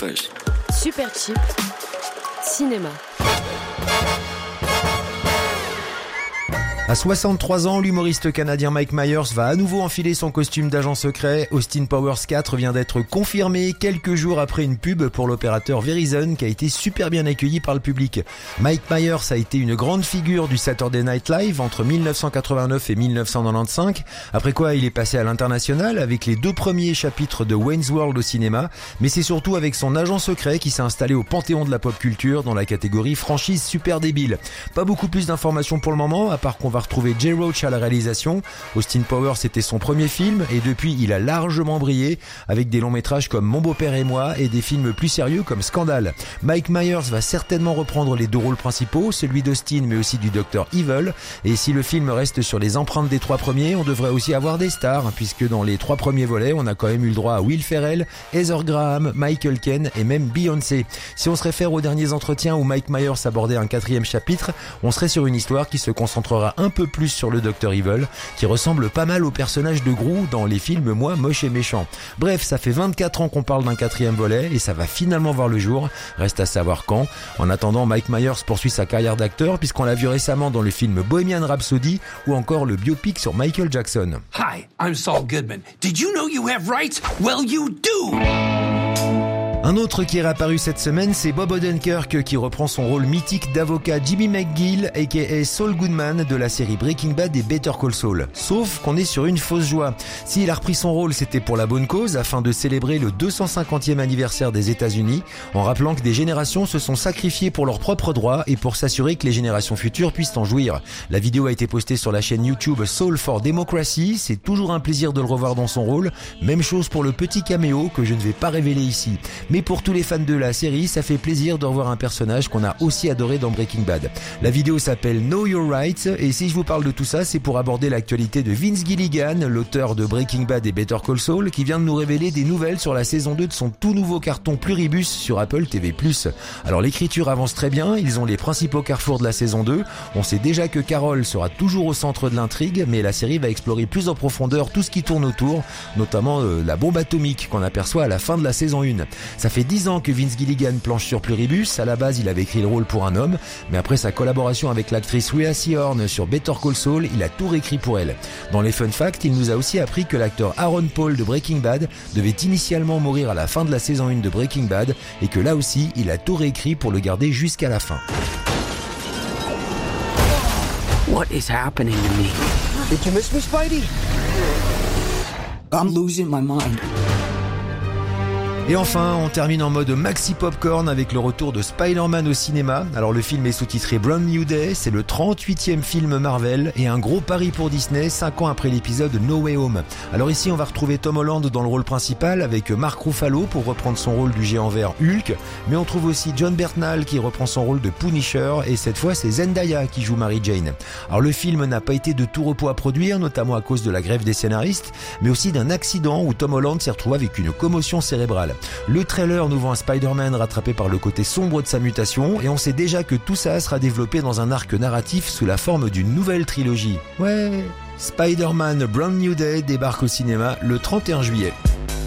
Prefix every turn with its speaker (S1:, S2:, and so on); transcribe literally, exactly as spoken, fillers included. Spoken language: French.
S1: fresh.
S2: Super Cheap, cinéma.
S3: À soixante-trois ans, l'humoriste canadien Mike Myers va à nouveau enfiler son costume d'agent secret. Austin Powers quatre vient d'être confirmé quelques jours après une pub pour l'opérateur Verizon qui a été super bien accueilli par le public. Mike Myers a été une grande figure du Saturday Night Live entre dix-neuf cent quatre-vingt-neuf et dix-neuf cent quatre-vingt-quinze. Après quoi, il est passé à l'international avec les deux premiers chapitres de Wayne's World au cinéma. Mais c'est surtout avec son agent secret qui s'est installé au panthéon de la pop culture dans la catégorie franchise super débile. Pas beaucoup plus d'informations pour le moment, à part qu'on va retrouver Jay Roach à la réalisation. Austin Powers c'était son premier film et depuis il a largement brillé avec des longs métrages comme Mon beau-père et moi et des films plus sérieux comme Scandale. Mike Myers va certainement reprendre les deux rôles principaux, celui d'Austin mais aussi du docteur Evil, et si le film reste sur les empreintes des trois premiers, on devrait aussi avoir des stars puisque dans les trois premiers volets on a quand même eu le droit à Will Ferrell, Heather Graham, Michael Caine et même Beyoncé. Si on se réfère aux derniers entretiens où Mike Myers abordait un quatrième chapitre, on serait sur une histoire qui se concentrera un peu plus sur le docteur Evil, qui ressemble pas mal au personnage de Gru dans les films Moi, moche et méchant. Bref, ça fait vingt-quatre ans qu'on parle d'un quatrième volet et ça va finalement voir le jour. Reste à savoir quand. En attendant, Mike Myers poursuit sa carrière d'acteur puisqu'on l'a vu récemment dans le film Bohemian Rhapsody ou encore le biopic sur Michael Jackson.
S4: Hi, I'm Saul Goodman. Did you know you have rights? Well, you do!
S3: Un autre qui est réapparu cette semaine, c'est Bob Odenkirk qui reprend son rôle mythique d'avocat Jimmy McGill aka Saul Goodman de la série Breaking Bad et Better Call Saul. Sauf qu'on est sur une fausse joie. S'il a repris son rôle, c'était pour la bonne cause afin de célébrer le deux cent cinquantième anniversaire des États-Unis en rappelant que des générations se sont sacrifiées pour leurs propres droits et pour s'assurer que les générations futures puissent en jouir. La vidéo a été postée sur la chaîne YouTube Soul for Democracy. C'est toujours un plaisir de le revoir dans son rôle. Même chose pour le petit caméo que je ne vais pas révéler ici. Mais pour tous les fans de la série, ça fait plaisir de revoir un personnage qu'on a aussi adoré dans Breaking Bad. La vidéo s'appelle Know Your Rights et si je vous parle de tout ça, c'est pour aborder l'actualité de Vince Gilligan, l'auteur de Breaking Bad et Better Call Saul, qui vient de nous révéler des nouvelles sur la saison deux de son tout nouveau carton Pluribus sur Apple T V plus. Alors l'écriture avance très bien, ils ont les principaux carrefours de la saison deux. On sait déjà que Carol sera toujours au centre de l'intrigue, mais la série va explorer plus en profondeur tout ce qui tourne autour, notamment euh, la bombe atomique qu'on aperçoit à la fin de la saison un. Ça fait dix ans que Vince Gilligan planche sur Pluribus. À la base, il avait écrit le rôle pour un homme, mais après sa collaboration avec l'actrice Rhea Seehorn sur Better Call Saul, il a tout réécrit pour elle. Dans les fun facts, il nous a aussi appris que l'acteur Aaron Paul de Breaking Bad devait initialement mourir à la fin de la saison un de Breaking Bad et que là aussi, il a tout réécrit pour le garder jusqu'à la fin.
S5: What is happening to me?
S6: Did you miss me, Spidey?
S5: I'm losing my mind.
S3: Et enfin, on termine en mode maxi popcorn avec le retour de Spider-Man au cinéma. Alors le film est sous-titré Brand New Day, c'est le trente-huitième film Marvel et un gros pari pour Disney, cinq ans après l'épisode No Way Home. Alors ici, on va retrouver Tom Holland dans le rôle principal avec Mark Ruffalo pour reprendre son rôle du géant vert Hulk, mais on trouve aussi John Bernthal qui reprend son rôle de Punisher et cette fois c'est Zendaya qui joue Mary Jane. Alors le film n'a pas été de tout repos à produire, notamment à cause de la grève des scénaristes, mais aussi d'un accident où Tom Holland s'est retrouvé avec une commotion cérébrale. Le trailer nous vend un Spider-Man rattrapé par le côté sombre de sa mutation et on sait déjà que tout ça sera développé dans un arc narratif sous la forme d'une nouvelle trilogie. Ouais, Spider-Man Brand New Day débarque au cinéma le trente et un juillet.